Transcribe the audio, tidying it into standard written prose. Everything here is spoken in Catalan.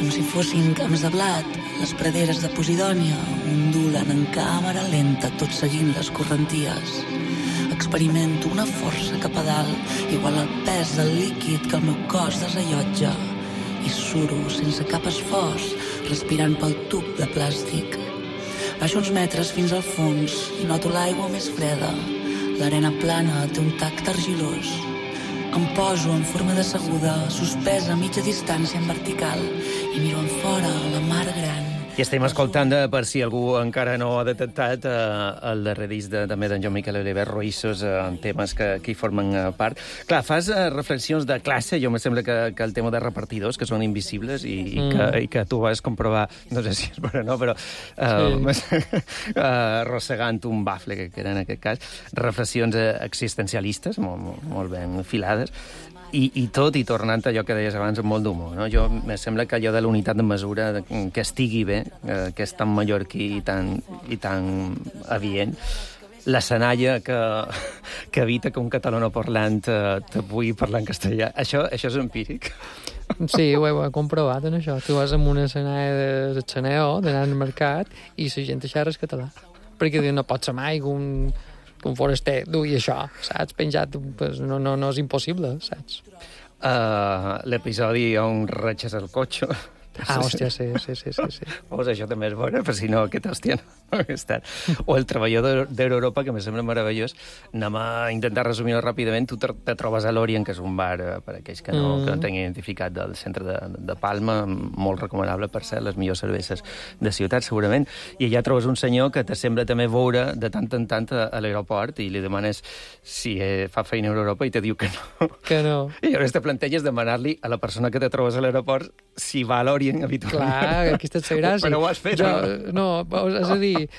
com si fossin camps de blat, les praderes de Posidònia ondulen en càmera lenta tot seguint les correnties. Experimento una força cap a dalt, igual al pes del líquid que el meu cos desallotja, i suro sense cap esforç, respirant pel tub de plàstic. Baixo uns metres fins al fons i noto l'aigua més freda. L'arena plana té un tacte argilós. Em poso en forma d'asseguda, suspesa a mitja distància en vertical, i miro enfora la mar gran. I estem escoltant, per si algú encara no ha detectat, el darrer disc també d'en Joan-Miquel Oliver, Roïssos, temes que hi formen part. Clar, fas reflexions de classe, jo me sembla que el tema de repartidors, que són invisibles i que tu vas comprovar, no sé si és vera o no, però arrossegant un bafle, que era en aquest cas, reflexions existencialistes, molt ben filades, i tot, i tornant a allò que deies abans, amb molt d'humor, no? Jo me sembla que allò de la unitat de mesura, que estigui bé, que és tan mallorquí i tan adient, la senalla que evita que un catalanoparlant te pugui parlar en castellà, això és empíric? Sí, ho he comprovat, en això. Tu vas amb una senalla de Xaneo, d'anar al mercat, i la gent xerra català. Perquè no pot ser mai un foraster duia això, saps? Penjat, pues, no és impossible, saps? L'episodi on ratxes el cotxe. Hòstia, sí. Pues això també és bona, però si no, aquest hòstia no ha estat. O el treballador d'Europa, que me sembla meravellós. Anem a intentar resumir-ho ràpidament. Tu te trobes a l'Orient, que és un bar, per aquells que no tinguin identificat, del centre de Palma, molt recomanable, per ser les millors cerveses de ciutat, segurament. I allà trobes un senyor que te sembla també veure de tant en tant a l'aeroport i li demanes si fa feina a Europa i te diu que no. Que no. I llavors te planteges demanar-li a la persona que te trobes a l'aeroport si va a l'Orient habitualment. Clar, aquesta és la gràcia. Però ho has fet, no, és a dir,